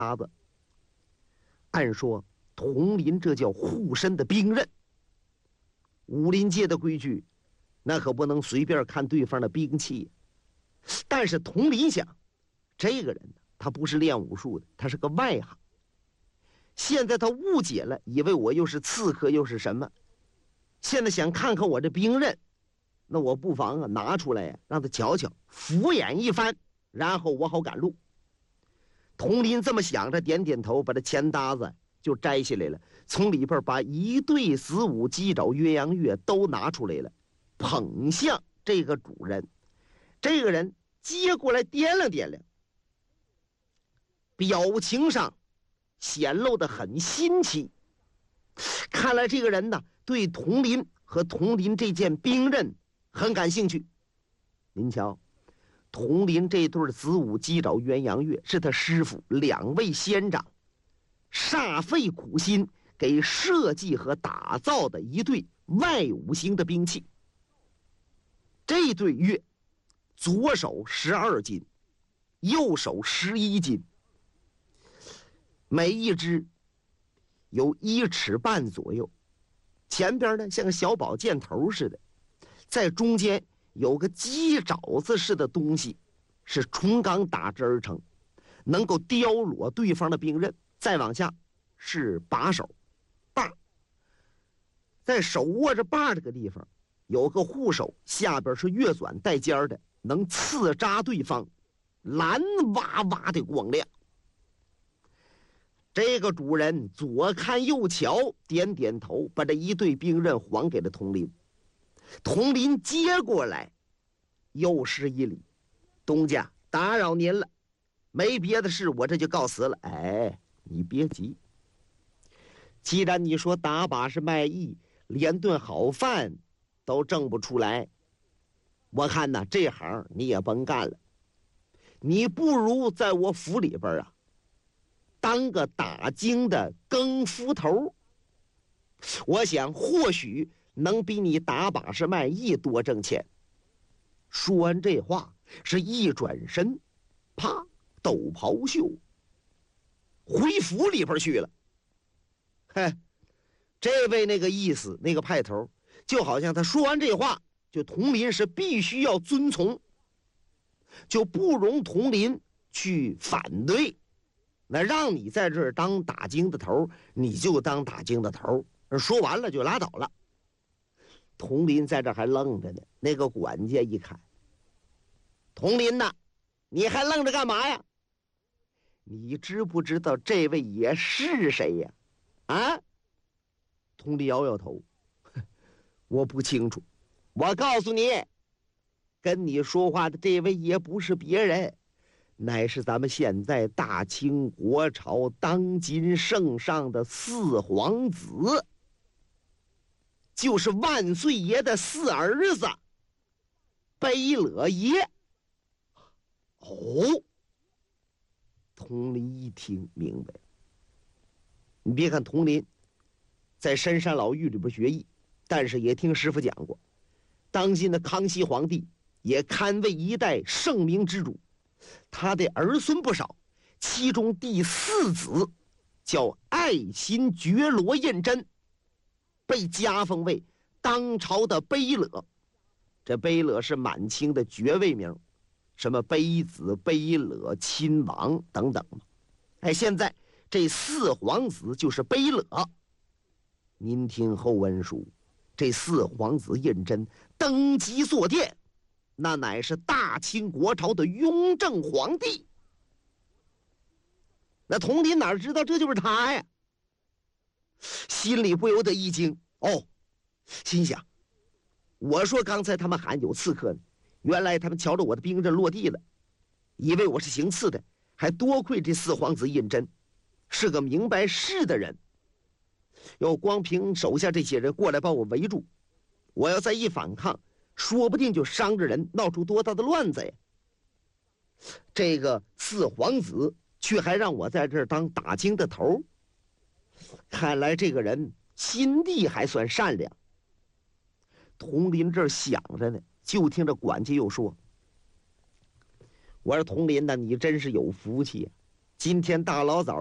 子。按说统领这叫护身的兵刃，武林界的规矩，那可不能随便看对方的兵器。但是统领想，这个人呢，他不是练武术的，他是个外行。现在他误解了，以为我又是刺客又是什么，现在想看看我这兵刃，那我不妨拿出来让他瞧瞧，敷衍一番，然后我好赶路。统领这么想着，点点头，把这钱搭子就摘下来了，从里边把一对子午鸡爪鸳鸯月都拿出来了，捧向这个主人。这个人接过来掂量掂量，表情上显露得很新奇。看来这个人呢，对统领和统领这件兵刃很感兴趣。您瞧，统领这对子午鸡爪鸳鸯月是他师傅2位仙长煞费苦心给设计和打造的一对外五行的兵器。这对月左手12斤，右手11斤，每一只有1尺半左右，前边呢像个小宝剑头似的，在中间有个鸡爪子似的东西，是纯钢打制而成，能够雕裸对方的兵刃。再往下是把手把，在手握着把这个地方有个护手，下边是月转带尖的，能刺扎对方，蓝哇哇的光亮。这个主人左看右瞧，点点头，把这一对兵刃还给了统领。统领接过来，又施一礼：“东家，打扰您了，没别的事，我这就告辞了。”哎，你别急，既然你说打把式卖艺，连顿好饭都挣不出来，我看呐，这行你也甭干了，你不如在我府里边当个打更的更夫头，我想或许能比你打把式卖艺多挣钱。说完这话，是一转身，啪，斗袍袖回府里边去了。嘿，这位那个意思，那个派头，就好像他说完这话，就统领是必须要遵从，就不容统领去反对。那让你在这儿当打更的头，你就当打更的头，说完了就拉倒了。统领在这还愣着呢，那个管家一看，统领呐，你还愣着干嘛呀？你知不知道这位爷是谁呀？啊？统领摇摇头，我不清楚。我告诉你，跟你说话的这位爷不是别人，乃是咱们现在大清国朝当今圣上的4皇子，就是万岁爷的4儿子贝勒爷。哦，统领一听明白。你别看统领在深山老峪里边学艺，但是也听师傅讲过，当今的康熙皇帝也堪为一代圣明之主，他的儿孙不少，其中第4子叫爱新觉罗胤禛，被加封为当朝的贝勒。这贝勒是满清的爵位名，什么卑子、贝勒、亲王等等。哎，现在这4皇子就是贝勒。您听后文书，这4皇子胤禛登基坐殿，那乃是大清国朝的雍正皇帝。那统领哪知道这就是他呀？心里不由得一惊。哦，心想，我说刚才他们喊有刺客呢，原来他们瞧着我的兵刃落地了，以为我是行刺的，还多亏这4皇子胤禛是个明白事的人。要光凭手下这些人过来把我围住，我要再一反抗，说不定就伤着人，闹出多大的乱子呀！这个4皇子却还让我在这儿当打更的头，看来这个人心地还算善良。统领这儿想着呢，就听着管家又说：“我说统领呢，你真是有福气啊！ 今天大老早